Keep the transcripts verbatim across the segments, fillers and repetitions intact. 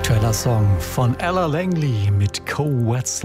Aktueller Song von Ella Langley mit Koe Wetzel,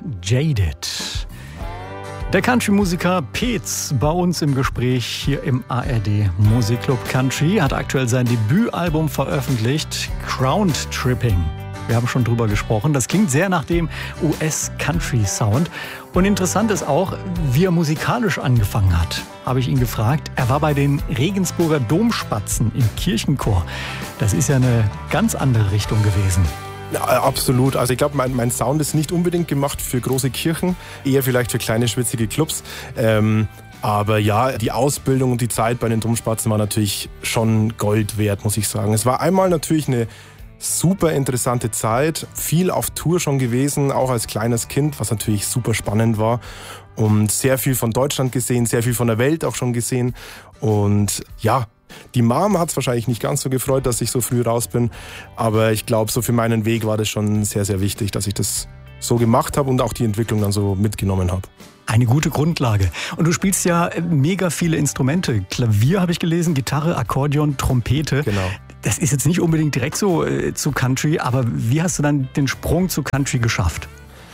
Jaded. Der Country-Musiker Peetz bei uns im Gespräch hier im A R D Musikclub Country hat aktuell sein Debütalbum veröffentlicht, Crowned Tripping. Wir haben schon drüber gesprochen. Das klingt sehr nach dem U S-Country-Sound. Und interessant ist auch, wie er musikalisch angefangen hat. Habe ich ihn gefragt. Er war bei den Regensburger Domspatzen im Kirchenchor. Das ist ja eine ganz andere Richtung gewesen. Ja, absolut. Also ich glaube, mein, mein Sound ist nicht unbedingt gemacht für große Kirchen, eher vielleicht für kleine, schwitzige Clubs. Ähm, aber ja, die Ausbildung und die Zeit bei den Domspatzen war natürlich schon Gold wert, muss ich sagen. Es war einmal natürlich eine super interessante Zeit, viel auf Tour schon gewesen, auch als kleines Kind, was natürlich super spannend war. Und sehr viel von Deutschland gesehen, sehr viel von der Welt auch schon gesehen. Und ja, die Mom hat es wahrscheinlich nicht ganz so gefreut, dass ich so früh raus bin. Aber ich glaube, so für meinen Weg war das schon sehr, sehr wichtig, dass ich das so gemacht habe und auch die Entwicklung dann so mitgenommen habe. Eine gute Grundlage. Und du spielst ja mega viele Instrumente. Klavier habe ich gelesen, Gitarre, Akkordeon, Trompete. Genau. Das ist jetzt nicht unbedingt direkt so äh, zu Country, aber wie hast du dann den Sprung zu Country geschafft?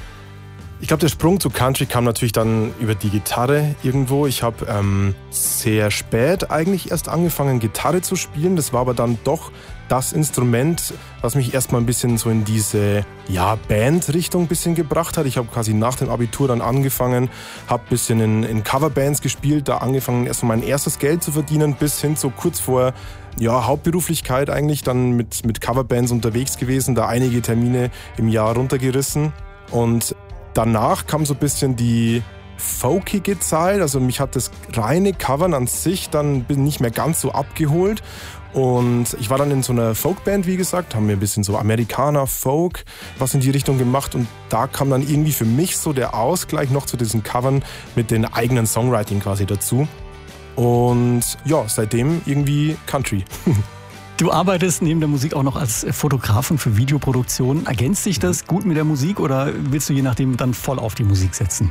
Ich glaube, der Sprung zu Country kam natürlich dann über die Gitarre irgendwo. Ich habe ähm, sehr spät eigentlich erst angefangen, Gitarre zu spielen. Das war aber dann doch das Instrument, was mich erstmal ein bisschen so in diese ja, Band-Richtung ein bisschen gebracht hat. Ich habe quasi nach dem Abitur dann angefangen, habe ein bisschen in, in Coverbands gespielt, da angefangen erstmal mein erstes Geld zu verdienen, bis hin so kurz vor ja, Hauptberuflichkeit eigentlich, dann mit, mit Coverbands unterwegs gewesen, da einige Termine im Jahr runtergerissen. Und danach kam so ein bisschen die folkige Zeit, also mich hat das reine Covern an sich dann nicht mehr ganz so abgeholt. Und ich war dann in so einer Folkband, wie gesagt, haben wir ein bisschen so Amerikaner, Folk, was in die Richtung gemacht. Und da kam dann irgendwie für mich so der Ausgleich noch zu diesen Covern mit den eigenen Songwriting quasi dazu. Und ja, seitdem irgendwie Country. Du arbeitest neben der Musik auch noch als Fotografin für Videoproduktionen. Ergänzt sich das gut mit der Musik oder willst du je nachdem dann voll auf die Musik setzen?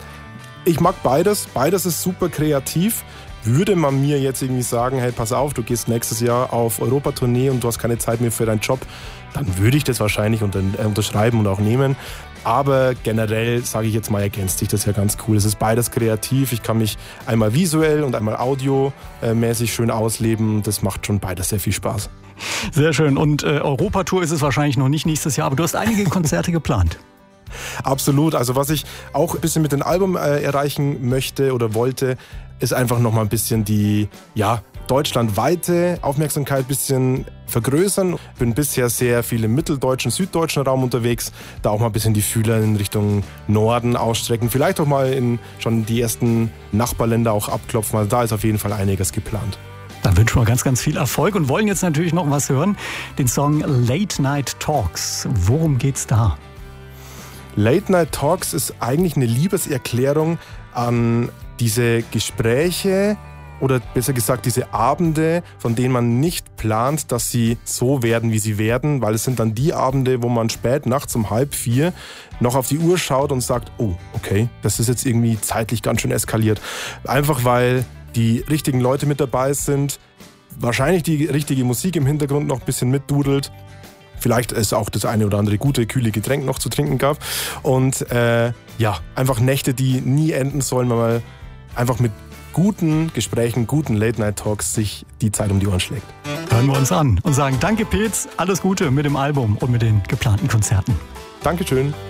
Ich mag beides. Beides ist super kreativ. Würde man mir jetzt irgendwie sagen, hey, pass auf, du gehst nächstes Jahr auf Europatournee und du hast keine Zeit mehr für deinen Job, dann würde ich das wahrscheinlich unter, äh, unterschreiben und auch nehmen. Aber generell, sage ich jetzt mal, ergänzt sich das ja ganz cool. Es ist beides kreativ. Ich kann mich einmal visuell und einmal audiomäßig schön ausleben. Das macht schon beides sehr viel Spaß. Sehr schön. Und äh, Europatour ist es wahrscheinlich noch nicht nächstes Jahr, aber du hast einige Konzerte geplant. Absolut. Also was ich auch ein bisschen mit dem Album äh, erreichen möchte oder wollte, ist einfach nochmal ein bisschen die ja, deutschlandweite Aufmerksamkeit ein bisschen vergrößern. Bin bisher sehr viel im mitteldeutschen, süddeutschen Raum unterwegs. Da auch mal ein bisschen die Fühler in Richtung Norden ausstrecken. Vielleicht auch mal in schon die ersten Nachbarländer auch abklopfen. Also da ist auf jeden Fall einiges geplant. Dann wünschen wir ganz, ganz viel Erfolg und wollen jetzt natürlich noch was hören. Den Song Late Night Talks. Worum geht's da? Late Night Talks ist eigentlich eine Liebeserklärung an diese Gespräche oder besser gesagt diese Abende, von denen man nicht plant, dass sie so werden, wie sie werden, weil es sind dann die Abende, wo man spät nachts um halb vier noch auf die Uhr schaut und sagt, oh, okay, das ist jetzt irgendwie zeitlich ganz schön eskaliert. Einfach weil die richtigen Leute mit dabei sind, wahrscheinlich die richtige Musik im Hintergrund noch ein bisschen mitdudelt. Vielleicht es auch das eine oder andere gute, kühle Getränk noch zu trinken gab. Und äh, ja, einfach Nächte, die nie enden sollen, weil man einfach mit guten Gesprächen, guten Late-Night-Talks sich die Zeit um die Ohren schlägt. Hören wir uns an und sagen danke Peetz, alles Gute mit dem Album und mit den geplanten Konzerten. Dankeschön.